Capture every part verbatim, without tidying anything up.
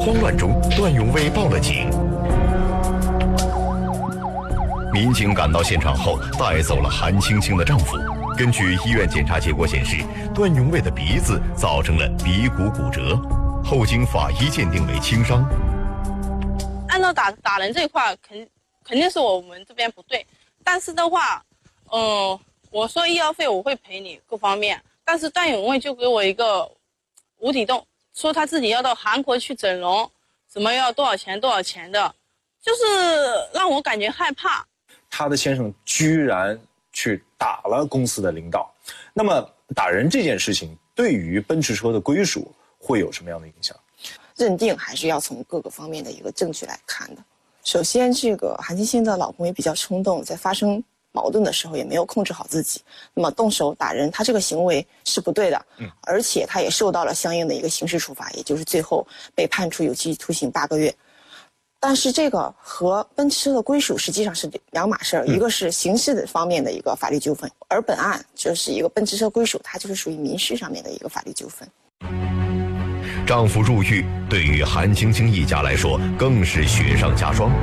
慌乱中，段永卫报了警。民警赶到现场后，带走了韩青青的丈夫。根据医院检查结果显示，段永卫的鼻子造成了鼻骨骨折，后经法医鉴定为轻伤。 按照打打人这一块，肯肯定是我们这边不对，但是的话，嗯、呃，我说医药费我会赔你各方面，但是段永卫就给我一个无底洞，说他自己要到韩国去整容，什么要多少钱多少钱的，就是让我感觉害怕。 他的先生居然去打了公司的领导，那么打人这件事情对于奔驰车的归属会有什么样的影响？ 认定还是要从各个方面的一个证据来看的。首先，这个韩青青的老公也比较冲动，在发生矛盾的时候也没有控制好自己，那么动手打人，他这个行为是不对的，嗯，而且他也受到了相应的一个刑事处罚，也就是最后被判处有期徒刑八个月。但是这个和奔驰车的归属实际上是两码事儿，一个是刑事的方面的一个法律纠纷，而本案就是一个奔驰车归属，它就是属于民事上面的一个法律纠纷。 丈夫入狱，对于韩青青一家来说更是雪上加霜。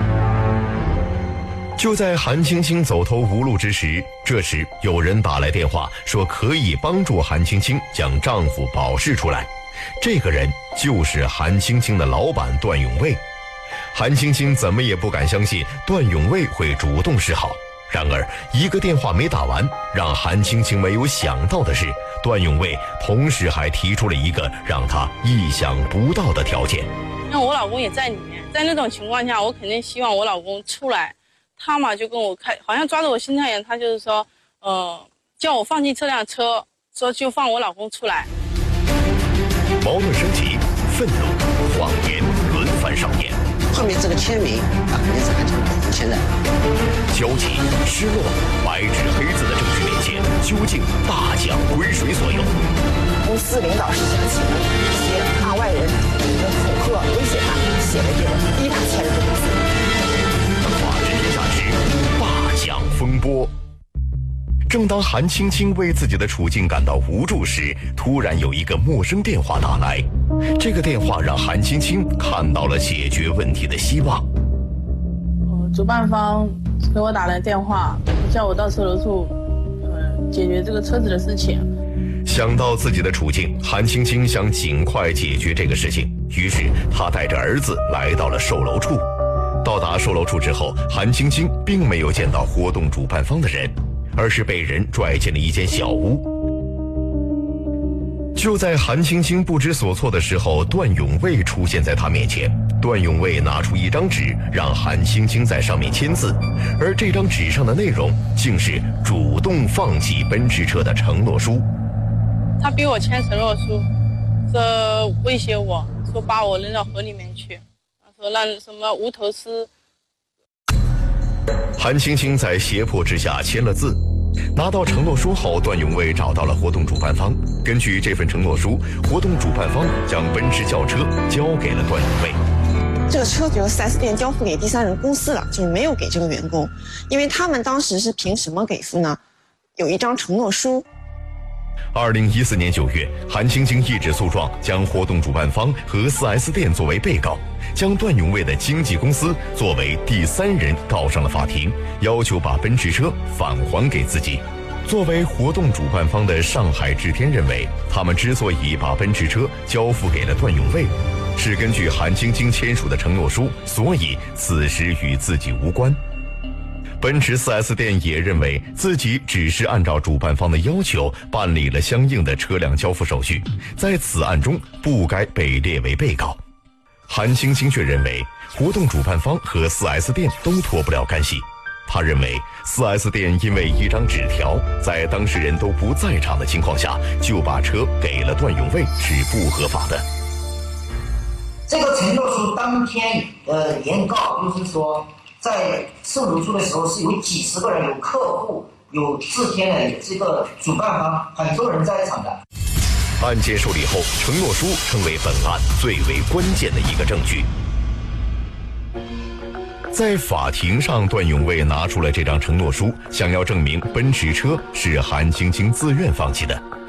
就在韩青青走投无路之时，这时有人打来电话说可以帮助韩青青将丈夫保释出来，这个人就是韩青青的老板段永卫。韩青青怎么也不敢相信段永卫会主动示好，然而一个电话没打完，让韩青青没有想到的是，段永卫同时还提出了一个让他意想不到的条件。 那我老公也在里面，在那种情况下，我肯定希望我老公出来。他嘛就跟我开，好像抓着我心太严，他就是说，呃，叫我放弃这辆车，说就放我老公出来。 矛盾升级，愤怒、谎言轮番上演。 后面这个签名啊，肯定是韩青青签的。 交集、失落，白纸黑字的证据面前，究竟大奖归谁所有？ 公司领导是想请一些案外人，恐吓、威胁他，写了这个逼他签这个字。 法治天下之大奖风波。正当韩青青为自己的处境感到无助时，突然有一个陌生电话打来。这个电话让韩青青看到了解决问题的希望。 呃，主办方给我打来电话，叫我到售楼处，呃，解决这个车子的事情。 想到自己的处境，韩青青想尽快解决这个事情，于是她带着儿子来到了售楼处。到达售楼处之后，韩青青并没有见到活动主办方的人，而是被人拽进了一间小屋。就在韩青青不知所措的时候，段永卫出现在她面前。段永卫拿出一张纸，让韩青青在上面签字，而这张纸上的内容竟是主动放弃奔驰车的承诺书。 他逼我签承诺书，这威胁我说把我扔到河里面去，说让什么无头尸。 韩青青在胁迫之下签了字。拿到承诺书后，段永卫找到了活动主办方。根据这份承诺书，活动主办方将奔驰轿车交给了段永卫。 这个车由 四 S 店交付给第三人公司了，就是没有给这个员工，因为他们当时是凭什么给付呢？有一张承诺书。 二零一四年九月，韩青青一纸诉状将活动主办方和 四 S 店作为被告，将段永卫的经纪公司作为第三人告上了法庭，要求把奔驰车返还给自己。作为活动主办方的上海智天认为，他们之所以把奔驰车交付给了段永卫，是根据韩青青签署的承诺书，所以此时与自己无关。奔驰 四 S 店也认为自己只是按照主办方的要求办理了相应的车辆交付手续，在此案中不该被列为被告。韩青青却认为活动主办方和 四 S 店都脱不了干系。他认为 四 S 店因为一张纸条，在当事人都不在场的情况下就把车给了段永卫是不合法的。 这个承诺书当天呃原告就是说，在售楼处的时候是有几十个人，有客户，有制天的，有这个主办方，很多人在场的。 案件受理后，承诺书成为本案最为关键的一个证据。在法庭上，段永卫拿出了这张承诺书，想要证明奔驰车是韩青青自愿放弃的，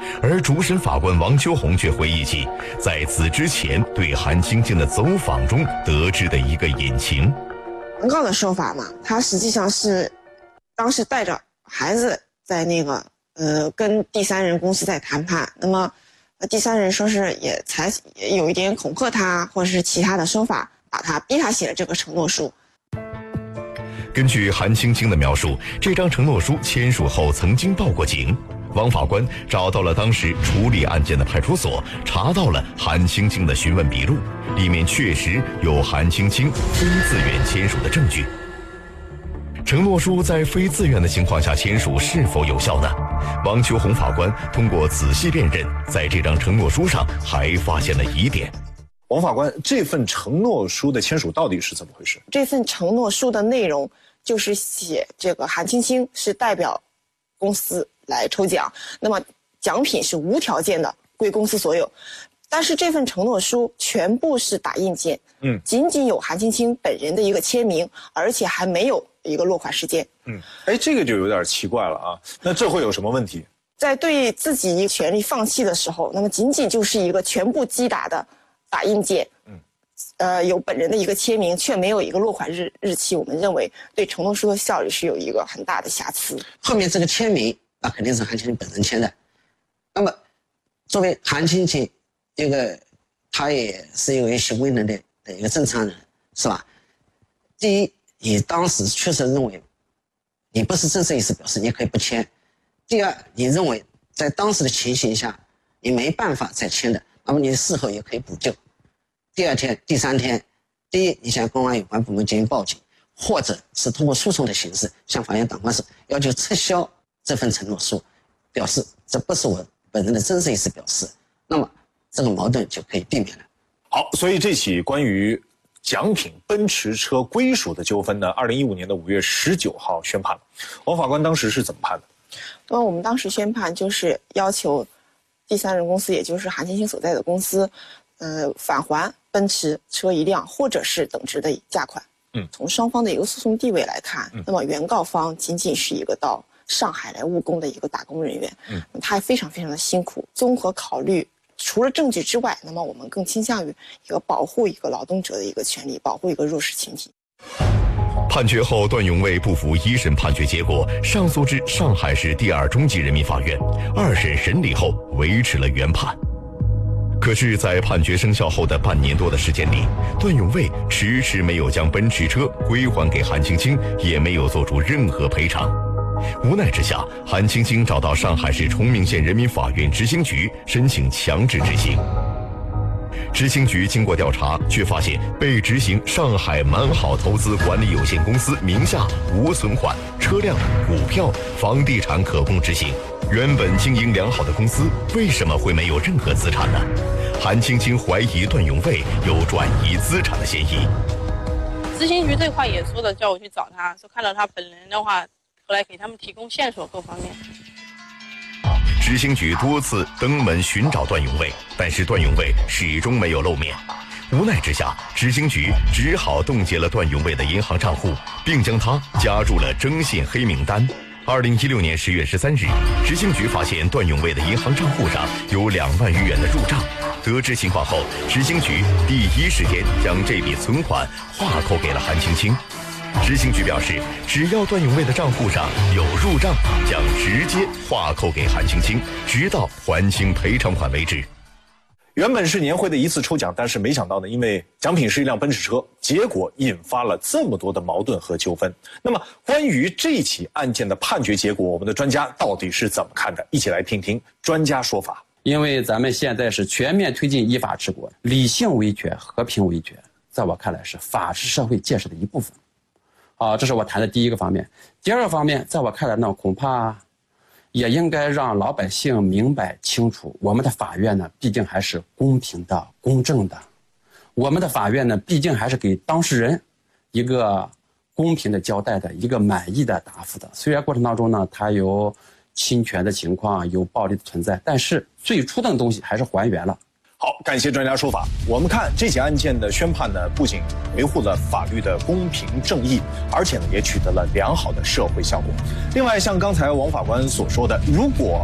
而主审法官王秋红却回忆起在此之前对韩青青的走访中得知的一个隐情。 原告的说法嘛，他实际上是当时带着孩子在那个呃跟第三人公司在谈判，那么第三人说是也采也有一点恐吓他，或者是其他的手法，把他逼他写了这个承诺书。 根据韩青青的描述，这张承诺书签署后曾经报过警。王法官找到了当时处理案件的派出所，查到了韩青青的询问笔录，里面确实有韩青青非自愿签署的证据。承诺书在非自愿的情况下签署是否有效呢？王秋红法官通过仔细辨认，在这张承诺书上还发现了疑点。 王法官，这份承诺书的签署到底是怎么回事？ 这份承诺书的内容就是写这个韩青青是代表公司来抽奖，那么奖品是无条件的归公司所有。但是这份承诺书全部是打印件，嗯，仅仅有韩青青本人的一个签名，而且还没有一个落款时间。 嗯，哎，这个就有点奇怪了啊。那这会有什么问题？ 在对自己一个权利放弃的时候，那么仅仅就是一个全部击打的打印件，嗯，呃，有本人的一个签名，却没有一个落款日日期，我们认为对承诺书的效率是有一个很大的瑕疵。 后面这个签名，那肯定是韩青青本人签的。那么，作为韩青青，一个他也是一个行为能力的一个正常人，是吧？第一，你当时确实认为你不是真实意思表示，你可以不签。第二，你认为在当时的情形下你没办法再签的，那么你事后也可以补救。第二天、第三天，第一，你向公安有关部门进行报警，或者是通过诉讼的形式向法院打官司，要求撤销这份承诺书，表示这不是我本人的真实意思表示，那么这个矛盾就可以避免了。 好，所以这起关于奖品奔驰车归属的纠纷呢，二零一五年的五月十九号宣判。王法官当时是怎么判的？ 那么我们当时宣判就是要求第三人公司，也就是韩青青所在的公司，呃，返还奔驰车一辆，或者是等值的价款。嗯，从双方的一个诉讼地位来看，嗯、那么原告方仅仅是一个到上海来务工的一个打工人员，嗯，他非常非常的辛苦。综合考虑，除了证据之外，那么我们更倾向于一个保护一个劳动者的一个权利，保护一个弱势群体。 判决后，段永卫不服一审判决结果，上诉至上海市第二中级人民法院。二审审理后维持了原判。可是，在判决生效后的半年多的时间里，段永卫迟迟没有将奔驰车归还给韩青青，也没有做出任何赔偿。无奈之下，韩青青找到上海市崇明县人民法院执行局申请强制执行。执行局经过调查，却发现被执行上海满好投资管理有限公司名下无存款、车辆、股票、房地产可供执行。原本经营良好的公司，为什么会没有任何资产呢？韩青青怀疑段永卫有转移资产的嫌疑。 执行局这块也说的，叫我去找他，说看到他本人的话，后来给他们提供线索各方面。 执行局多次登门寻找段永卫，但是段永卫始终没有露面。无奈之下，执行局只好冻结了段永卫的银行账户，并将他加入了征信黑名单。二零一六年十月十三日，执行局发现段永卫的银行账户上有两万余元的入账。得知情况后，执行局第一时间将这笔存款划扣给了韩青青。执行局表示，只要段永卫的账户上有入账，将直接划扣给韩青青，直到还清赔偿款为止。 原本是年会的一次抽奖，但是没想到呢，因为奖品是一辆奔驰车，结果引发了这么多的矛盾和纠纷。那么，关于这起案件的判决结果，我们的专家到底是怎么看的？一起来听听专家说法。 因为咱们现在是全面推进依法治国，理性维权、和平维权，在我看来是法治社会建设的一部分。啊，这是我谈的第一个方面。第二个方面，在我看来呢，恐怕也应该让老百姓明白清楚，我们的法院呢，毕竟还是公平的、公正的。我们的法院呢，毕竟还是给当事人一个公平的交代的、一个满意的答复的。虽然过程当中呢，它有侵权的情况、有暴力的存在，但是最初的东西还是还原了。 好，感谢专家说法。我们看这起案件的宣判呢，不仅维护了法律的公平正义，而且呢也取得了良好的社会效果。另外，像刚才王法官所说的，如果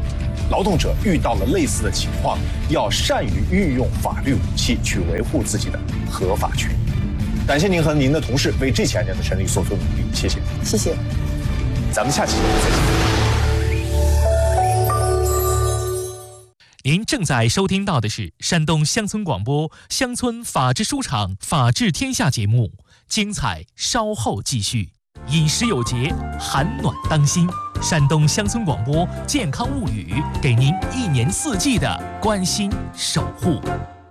劳动者遇到了类似的情况，要善于运用法律武器去维护自己的合法权益。感谢您和您的同事为这起案件的审理所做努力，谢谢。 谢谢。 咱们下期再见。 您正在收听到的是山东乡村广播乡村法制书场法治天下节目，精彩稍后继续。饮食有节，寒暖当心。山东乡村广播健康物语，给您一年四季的关心守护。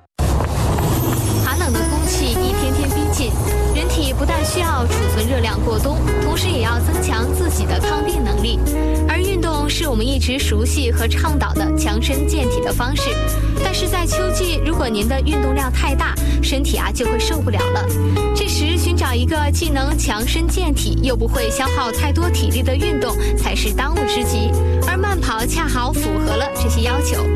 寒冷的空气一天天逼近，人体不但需要储存热量过冬，同时也要增强自己的抗病能力。而运动是我们一直熟悉和倡导的强身健体的方式，但是在秋季，如果您的运动量太大，身体啊就会受不了了。这时寻找一个既能强身健体又不会消耗太多体力的运动才是当务之急，而慢跑恰好符合了这些要求。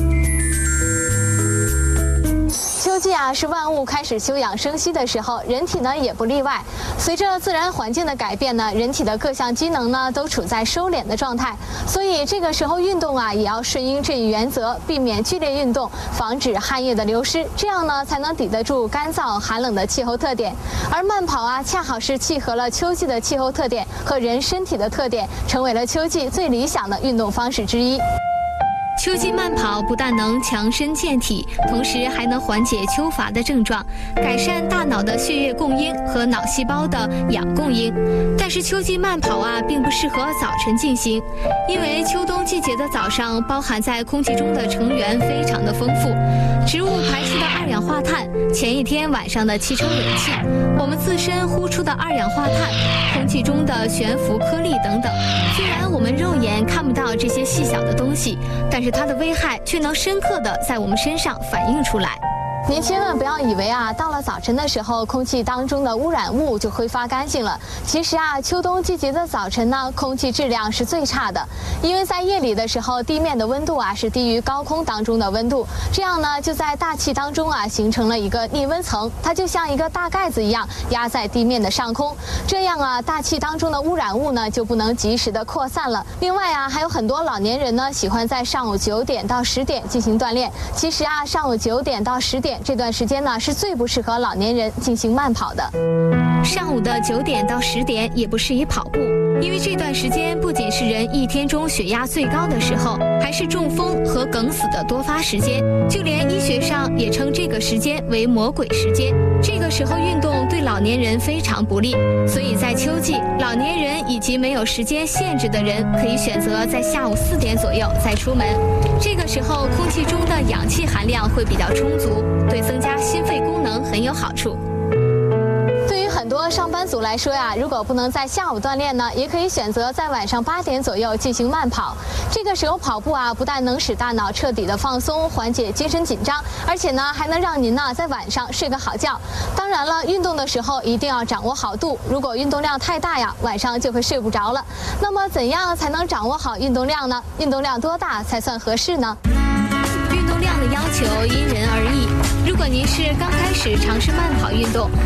秋季啊，是万物开始休养生息的时候，人体呢也不例外。随着自然环境的改变呢，人体的各项机能呢都处在收敛的状态，所以这个时候运动啊也要顺应这一原则，避免剧烈运动，防止汗液的流失，这样呢才能抵得住干燥寒冷的气候特点。而慢跑啊，恰好是契合了秋季的气候特点和人身体的特点，成为了秋季最理想的运动方式之一。秋季慢跑不但能强身健体，同时还能缓解秋乏的症状，改善大脑的血液供应和脑细胞的氧供应。但是秋季慢跑啊，并不适合早晨进行，因为秋冬季节的早上包含在空气中的成员非常的丰富，植物排出的二氧化碳，前一天晚上的汽车尾气，我们自身呼出的二氧化碳，空气中的悬浮颗粒等等。虽然我们肉眼看不到这些细小的东西，但是它的危害却能深刻地在我们身上反映出来。您千万不要以为啊，到了早晨的时候，空气当中的污染物就挥发干净了。其实啊，秋冬季节的早晨呢，空气质量是最差的，因为在夜里的时候，地面的温度啊是低于高空当中的温度，这样呢，就在大气当中啊形成了一个逆温层，它就像一个大盖子一样压在地面的上空，这样啊，大气当中的污染物呢就不能及时的扩散了。另外啊，还有很多老年人呢喜欢在上午九点到十点进行锻炼，其实啊，上午九点到十点。这段时间呢，是最不适合老年人进行慢跑的。上午的九点到十点也不适宜跑步，因为这段时间不仅是人一天中血压最高的时候，还是中风和梗死的多发时间。就连医学上也称这个时间为魔鬼时间。这个时候运动对老年人非常不利，所以在秋季，老年人以及没有时间限制的人可以选择在下午四点左右再出门。这个时候空气中的氧气含量会比较充足，对增加心肺功能很有好处。对于很多上班族来说呀，如果不能在下午锻炼呢，也可以选择在晚上八点左右进行慢跑。这个时候跑步啊，不但能使大脑彻底的放松，缓解精神紧张，而且呢，还能让您呢在晚上睡个好觉。当然了，运动的时候一定要掌握好度，如果运动量太大呀，晚上就会睡不着了。那么怎样才能掌握好运动量呢？运动量多大才算合适呢？运动量的要求因人而异。如果您是刚开始尝试慢跑运动，